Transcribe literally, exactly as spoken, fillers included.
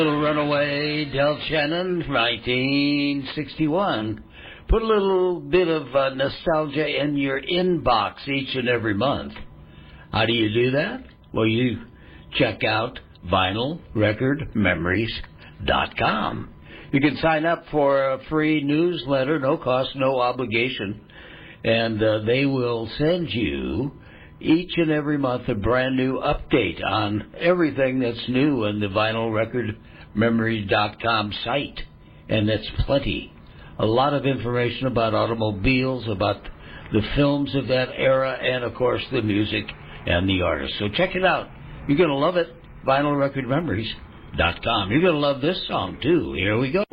Little Runaway, Del Shannon, nineteen sixty-one. Put a little bit of uh, nostalgia in your inbox each and every month. How do you do that? Well, you check out vinyl record memories dot com. You can sign up for a free newsletter, no cost, no obligation, and uh, they will send you each and every month a brand new update on everything that's new in the vinyl record memories dot com site. And that's plenty. A lot of information about automobiles, about the films of that era, and, of course, the music and the artists. So check it out. You're going to love it. vinyl record memories dot com. You're going to love this song, too. Here we go.